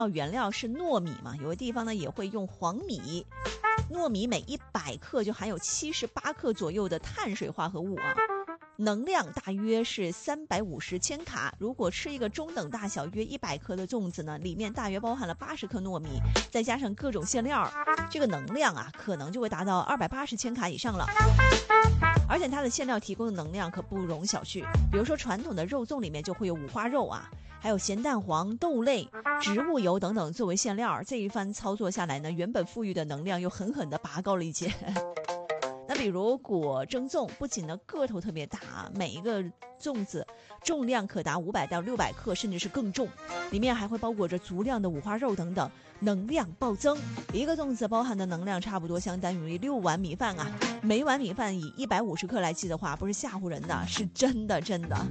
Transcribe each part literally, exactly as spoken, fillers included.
原料是糯米嘛，有的地方呢也会用黄米。糯米每一百克就含有七十八克左右的碳水化合物啊，能量大约是三百五十千卡。如果吃一个中等大小约一百克的粽子呢，里面大约包含了八十克糯米，再加上各种馅料，这个能量啊可能就会达到二百八十千卡以上了。而且它的馅料提供的能量可不容小觑，比如说传统的肉粽里面就会有五花肉啊，还有咸蛋黄、豆类、植物油等等作为馅料，这一番操作下来呢，原本富裕的能量又狠狠地拔高了一截。那比如果蒸粽，不仅呢个头特别大，每一个粽子重量可达五百到六百克，甚至是更重，里面还会包裹着足量的五花肉等等，能量暴增。一个粽子包含的能量差不多相当于六碗米饭啊，每碗米饭以一百五十克来计的话，不是吓唬人的，是真的真的。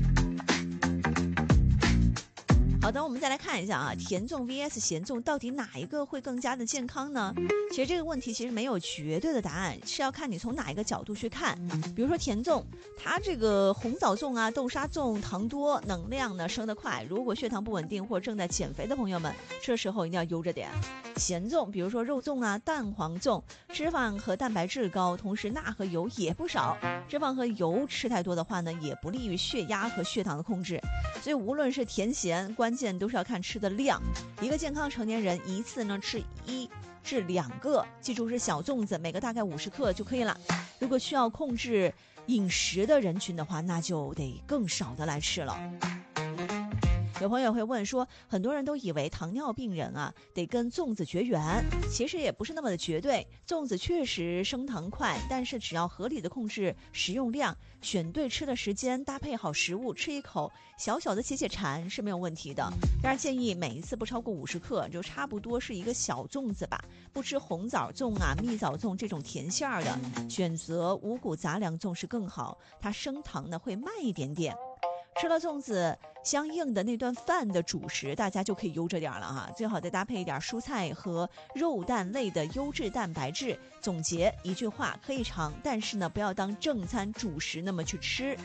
好的，我们再来看一下啊，甜粽 V S 咸粽到底哪一个会更加的健康呢？其实这个问题其实没有绝对的答案，是要看你从哪一个角度去看。比如说甜粽，它这个红枣粽啊、豆沙粽糖多，能量呢升得快，如果血糖不稳定或正在减肥的朋友们，吃的时候一定要悠着点。咸粽，比如说肉粽啊、蛋黄粽，脂肪和蛋白质高，同时钠和油也不少。脂肪和油吃太多的话呢，也不利于血压和血糖的控制。所以无论是甜咸，关键都是要看吃的量。一个健康成年人一次呢吃一至两个，记住是小粽子，每个大概五十克就可以了。如果需要控制饮食的人群的话，那就得更少的来吃了。有朋友会问说，很多人都以为糖尿病人啊得跟粽子绝缘，其实也不是那么的绝对。粽子确实升糖快，但是只要合理的控制食用量，选对吃的时间，搭配好食物，吃一口小小的解解馋是没有问题的。当然建议每一次不超过五十克，就差不多是一个小粽子吧。不吃红枣粽啊、蜜枣粽这种甜馅儿的，选择五谷杂粮粽是更好，它升糖呢会慢一点点。吃了粽子相应的那顿饭的主食，大家就可以悠着点了哈，最好再搭配一点蔬菜和肉蛋类的优质蛋白质。总结一句话，可以尝，但是呢不要当正餐主食那么去吃。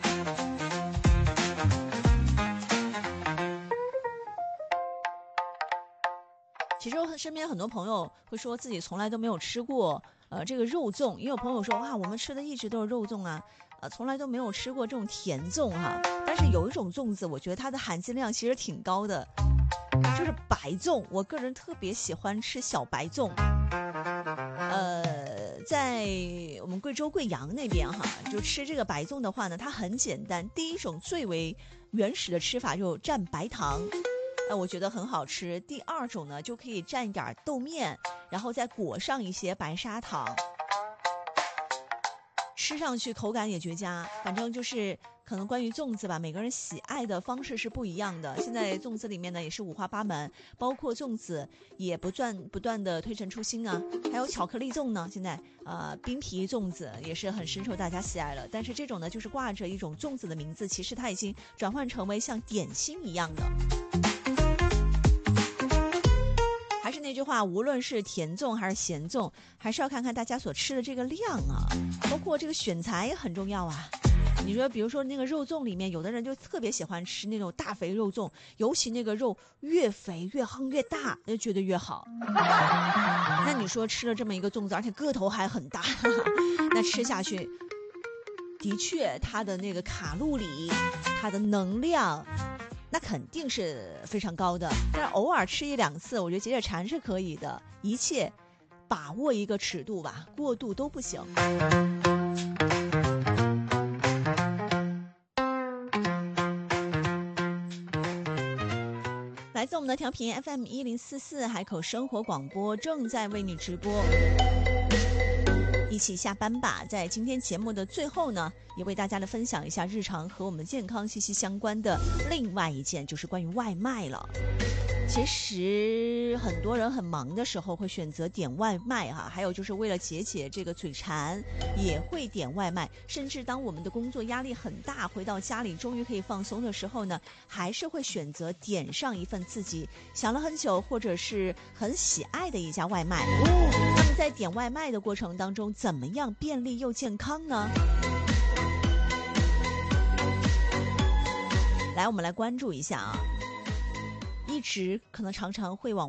其实我身边很多朋友会说自己从来都没有吃过呃这个肉粽，也有朋友说哇我们吃的一直都是肉粽啊，呃从来都没有吃过这种甜粽哈。但是有一种粽子我觉得它的含金量其实挺高的，就是白粽。我个人特别喜欢吃小白粽。呃在我们贵州贵阳那边哈，就吃这个白粽的话呢，它很简单。第一种最为原始的吃法就蘸白糖，呃，我觉得很好吃。第二种呢，就可以蘸一点豆面，然后再裹上一些白砂糖，吃上去口感也绝佳。反正就是可能关于粽子吧，每个人喜爱的方式是不一样的。现在粽子里面呢也是五花八门，包括粽子也不断不断的推陈出新啊。还有巧克力粽呢，现在呃冰皮粽子也是很深受大家喜爱了。但是这种呢就是挂着一种粽子的名字，其实它已经转换成为像点心一样的。还是那句话，无论是甜粽还是咸粽，还是要看看大家所吃的这个量啊，包括这个选材也很重要啊。你说比如说那个肉粽里面，有的人就特别喜欢吃那种大肥肉粽，尤其那个肉越肥越夯越大就觉得越好。那你说吃了这么一个粽子，而且个头还很大，那吃下去的确它的那个卡路里，它的能量那肯定是非常高的。但是偶尔吃一两次，我觉得解解馋是可以的，一切把握一个尺度吧，过度都不行。来自我们的调频 F M 一零四四海口生活广播正在为你直播，一起下班吧。在今天节目的最后呢，也为大家来分享一下日常和我们健康息息相关的另外一件，就是关于外卖了。其实很多人很忙的时候会选择点外卖哈，还有就是为了解解这个嘴馋也会点外卖，甚至当我们的工作压力很大，回到家里终于可以放松的时候呢，还是会选择点上一份自己想了很久或者是很喜爱的一家外卖。那么在点外卖的过程当中，怎么样便利又健康呢？来，我们来关注一下啊。一一直可能常常会往